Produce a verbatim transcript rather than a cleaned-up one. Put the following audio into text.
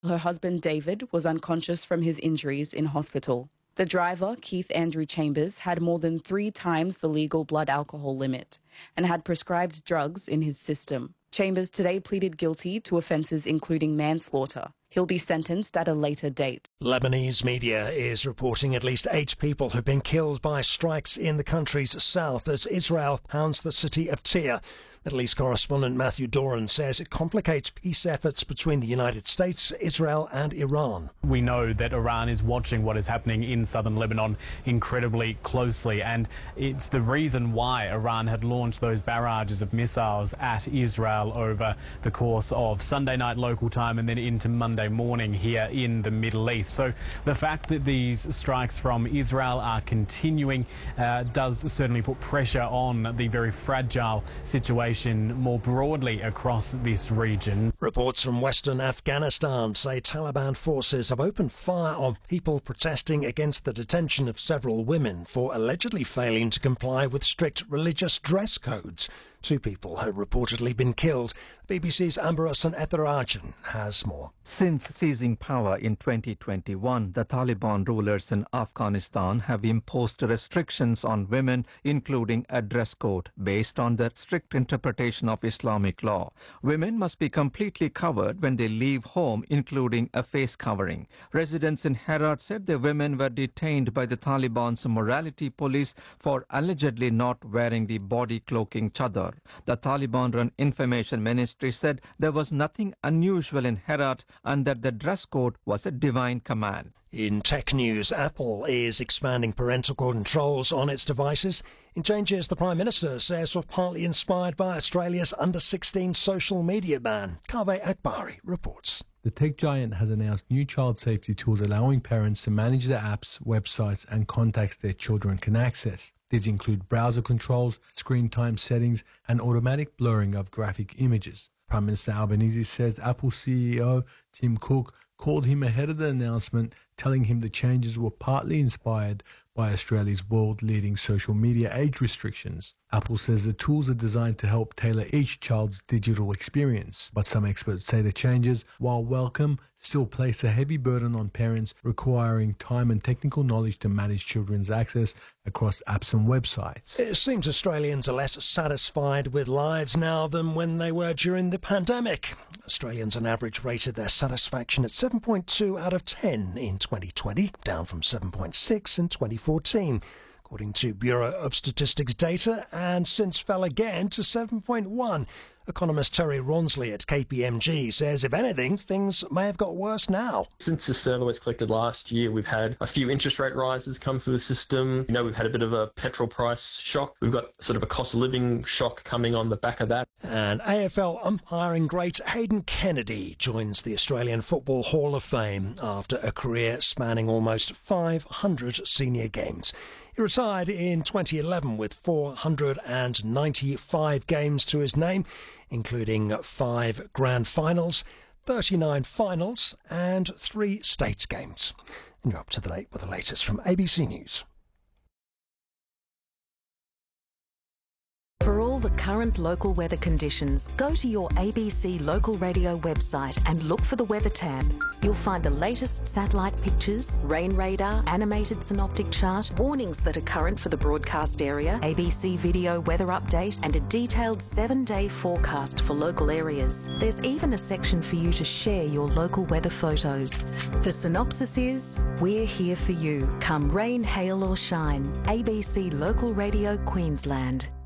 Her husband, David, was unconscious from his injuries in hospital. The driver, Keith Andrew Chambers, had more than three times the legal blood alcohol limit and had prescribed drugs in his system. Chambers today pleaded guilty to offences including manslaughter. He'll be sentenced at a later date. Lebanese media is reporting at least eight people have been killed by strikes in the country's south as Israel pounds the city of Tyre. Middle East correspondent Matthew Doran says it complicates peace efforts between the United States, Israel and Iran. We know that Iran is watching what is happening in southern Lebanon incredibly closely, and it's the reason why Iran had launched those barrages of missiles at Israel over the course of Sunday night local time and then into Monday morning here in the Middle East. So the fact that these strikes from Israel are continuing uh, does certainly put pressure on the very fragile situation more broadly across this region. Reports from western Afghanistan say Taliban forces have opened fire on people protesting against the detention of several women for allegedly failing to comply with strict religious dress codes. Two people have reportedly been killed. B B C's Amber Hassan Etherajan has more. Since seizing power in twenty twenty-one, the Taliban rulers in Afghanistan have imposed restrictions on women, including a dress code based on their strict interpretation of Islamic law. Women must be completely covered when they leave home, including a face covering. Residents in Herat said the women were detained by the Taliban's morality police for allegedly not wearing the body cloaking chadar. The Taliban-run information ministry said there was nothing unusual in Herat and that the dress code was a divine command. In tech news, Apple is expanding parental controls on its devices in changes the Prime Minister says were partly inspired by Australia's under sixteen social media ban. Kaveh Akbari reports. The tech giant has announced new child safety tools allowing parents to manage the apps, websites and contacts their children can access. These include browser controls, screen time settings and automatic blurring of graphic images. Prime Minister Albanese says Apple C E O Tim Cook called him ahead of the announcement, telling him the changes were partly inspired by Australia's world-leading social media age restrictions. Apple says the tools are designed to help tailor each child's digital experience, but some experts say the changes, while welcome, still place a heavy burden on parents requiring time and technical knowledge to manage children's access across apps and websites. It seems Australians are less satisfied with lives now than when they were during the pandemic. Australians on average rated their satisfaction at seven point two out of ten in twenty twenty, down from seven point six in twenty fourteen. According to Bureau of Statistics data, and since fell again to seven point one. Economist Terry Ronsley at K P M G says, if anything, things may have got worse now. Since the survey was collected last year, we've had a few interest rate rises come through the system. You know, we've had a bit of a petrol price shock. We've got sort of a cost of living shock coming on the back of that. And A F L umpiring great Hayden Kennedy joins the Australian Football Hall of Fame after a career spanning almost five hundred senior games. He retired in twenty eleven with four hundred ninety-five games to his name, including five grand finals, thirty-nine finals and three state games. And you're up to date with the latest from A B C News. For all the current local weather conditions, go to your A B C local radio website and look for the weather tab. You'll find the latest satellite pictures, rain radar, animated synoptic chart, warnings that are current for the broadcast area, A B C video weather update, and a detailed seven-day forecast for local areas. There's even a section for you to share your local weather photos. The synopsis is, we're here for you. Come rain, hail or shine. A B C Local Radio Queensland.